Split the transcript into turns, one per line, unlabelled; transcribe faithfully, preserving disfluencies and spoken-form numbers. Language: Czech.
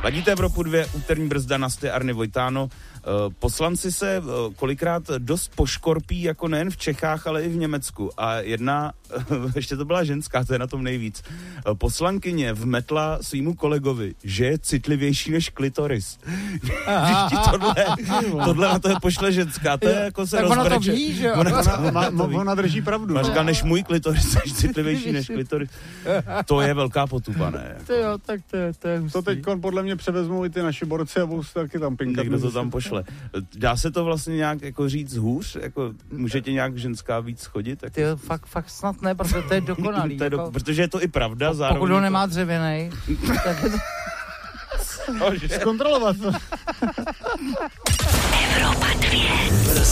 Ladíte Evropu dvě, úterní brzda, Nasty, Arny, Vojtáno. Poslanci se kolikrát dost poškorpí, jako nejen v Čechách, ale i v Německu. A jedna, ještě to byla ženská, to je na tom nejvíc, poslankyně vmetla svýmu kolegovi, že je citlivější než klitoris. Když ti tohle, tohle na to pošle ženská, to je jako se rozbreče.
Ona to ví, že jo?
Ona, ona, ona, ona drží pravdu.
Ona říká, než můj klitoris, než citlivější než klitoris. To je velká potupa, ne? Jako.
To jo, tak to je, to je hustý.
To teďkon podle mě převezmou i ty naši borci a budou se taky tam pinkat.
Někdo to tam pošle. Dá se to vlastně nějak jako říct hůř? Jako, můžete nějak ženská víc chodit? Jako...
Ty jo, fakt, fakt snad ne, protože to je dokonalý.
to je do...
jako...
Protože je to i pravda.
Po,
zároveň
pokud ho
to...
nemá dřevěnej, tak je to...
Zkontrolovat to.
Evropa dvě.